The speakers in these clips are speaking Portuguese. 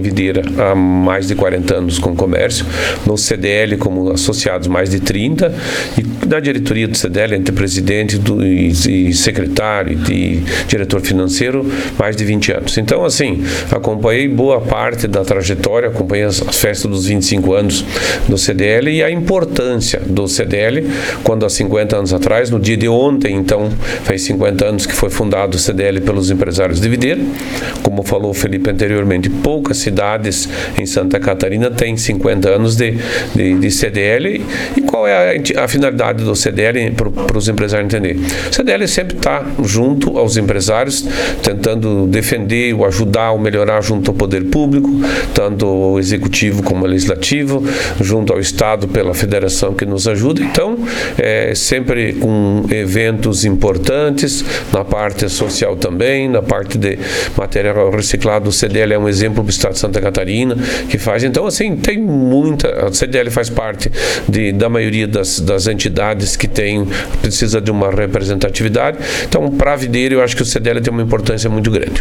Videira há mais de 40 anos com comércio, no CDL como associados mais de 30, e na diretoria do CDL, entre presidente e secretário e diretor financeiro, mais de 20 anos. Então, assim, acompanhei boa parte da trajetória, acompanhei as festas dos 25 anos do CDL e a importância do CDL, quando há 50 anos atrás, no dia de ontem, então, faz 50 anos que foi fundado o CDL pelos empresários de Videira. Como falou o Felipe anteriormente, poucas cidades em Santa Catarina têm 50 anos de CDL. E qual é a finalidade do CDL para os empresários entender? O CDL sempre está junto aos empresários, tentando defender ou ajudar ou melhorar junto ao poder público, tanto o executivo como o legislativo, junto ao Estado pela federação que nos ajuda. Então, sempre com eventos importantes, na parte social também, na parte de material reciclado. O CDL é um exemplo para o Estado de Santa Catarina que faz. Então, assim, tem muita... A CDL faz parte da maioria das entidades que precisa de uma representatividade. Então, para a Videira, eu acho que o CDL tem uma importância muito grande.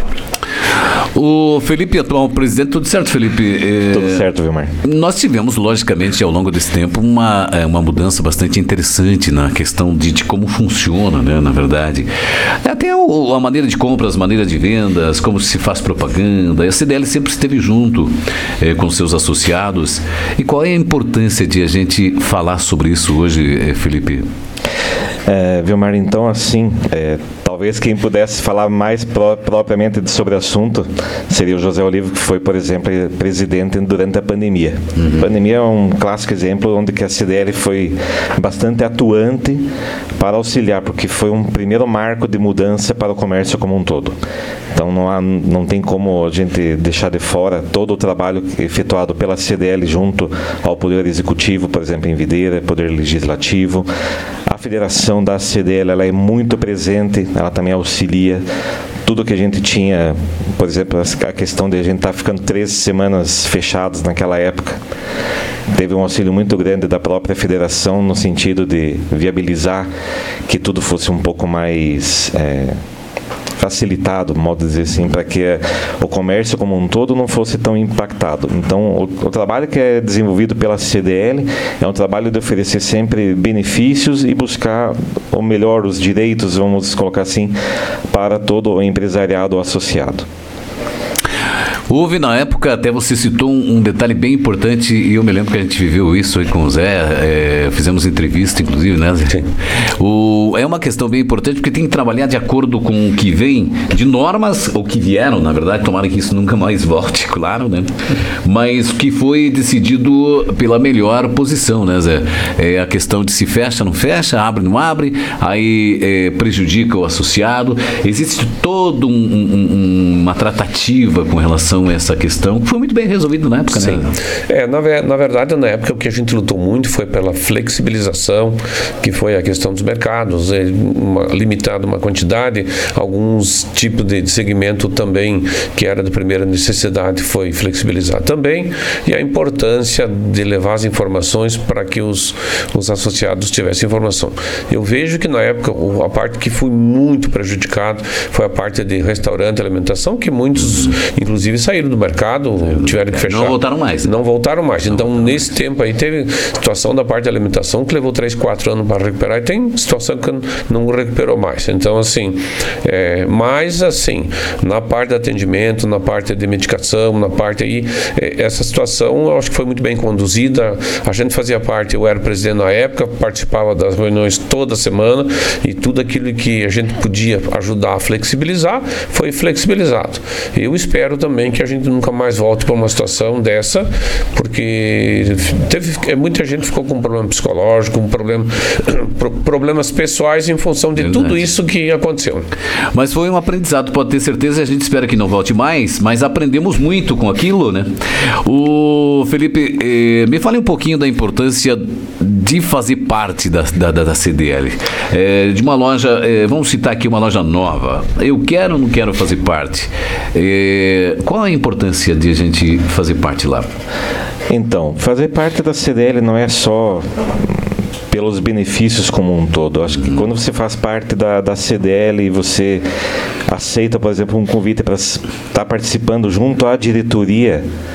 O Felipe, atual presidente, tudo certo, Felipe? Tudo certo, Vilmar. Nós tivemos, logicamente, ao longo desse tempo, uma mudança bastante interessante na questão de como funciona, né, na verdade. Até a maneira de compras, a maneira de vendas, como se faz propaganda. A CDL sempre esteve junto com seus associados. E qual é a importância de a gente falar sobre isso hoje, Felipe? Vilmar, então, assim, talvez quem pudesse falar mais propriamente sobre o assunto seria o José Olivo, que foi, por exemplo, presidente durante a pandemia. A pandemia é um clássico exemplo onde que a CDL foi bastante atuante para auxiliar, porque foi um primeiro marco de mudança para o comércio como um todo. Então, não tem como a gente deixar de fora todo o trabalho efetuado pela CDL junto ao Poder Executivo, por exemplo, em Videira, Poder Legislativo. A federação da CDL, ela é muito presente, ela também auxilia tudo que a gente tinha, por exemplo, a questão de a gente estar ficando 13 semanas fechados naquela época. Teve um auxílio muito grande da própria federação no sentido de viabilizar que tudo fosse um pouco mais facilitado, modo de dizer assim, para que o comércio como um todo não fosse tão impactado. Então, o trabalho que é desenvolvido pela CDL é um trabalho de oferecer sempre benefícios e buscar o melhor, os direitos, vamos colocar assim, para todo o empresariado associado. Houve na época, até você citou um detalhe bem importante, e eu me lembro que a gente viveu isso aí com o Zé, fizemos entrevista inclusive, né, Zé? Sim. É uma questão bem importante, porque tem que trabalhar de acordo com o que vem de normas, ou que vieram, na verdade, tomara que isso nunca mais volte, claro, né? Mas que foi decidido pela melhor posição, né, Zé? A questão de se fecha, não fecha, abre, não abre, aí prejudica o associado. Existe toda uma tratativa com relação a essa questão, que foi muito bem resolvido na época, Sim. né? Na verdade, na época, o que a gente lutou muito foi pela flexibilização, que foi a questão dos mercados, limitado uma quantidade, alguns tipos de segmento também, que era de primeira necessidade, foi flexibilizado também, e a importância de levar as informações para que os associados tivessem informação. Eu vejo que na época, a parte que foi muito prejudicada foi a parte de restaurante, alimentação, que muitos, inclusive, saíram do mercado, tiveram que fechar. Não voltaram mais. Não voltaram mais. Então, nesse tempo aí, teve situação da parte da alimentação que levou 3, 4 anos para recuperar, e tem situação que não recuperou mais. Então, assim, mas, assim, na parte de atendimento, na parte de medicação, na parte aí, essa situação, eu acho que foi muito bem conduzida. A gente fazia parte, eu era presidente na época, participava das reuniões toda semana, e tudo aquilo que a gente podia ajudar a flexibilizar, foi flexibilizado. Eu espero também que a gente nunca mais volte para uma situação dessa, porque muita gente ficou com um problema psicológico, problemas pessoais em função de tudo isso que aconteceu. Mas foi um aprendizado, pode ter certeza, e a gente espera que não volte mais, mas aprendemos muito com aquilo, né? O Felipe, me fale um pouquinho da importância de fazer parte da CDL, de uma loja, vamos citar aqui uma loja nova, eu quero ou não quero fazer parte? Qual a importância de a gente fazer parte lá? Então, fazer parte da CDL não é só pelos benefícios como um todo. Acho que quando você faz parte da CDL e você aceita, por exemplo, um convite para estar participando junto à diretoria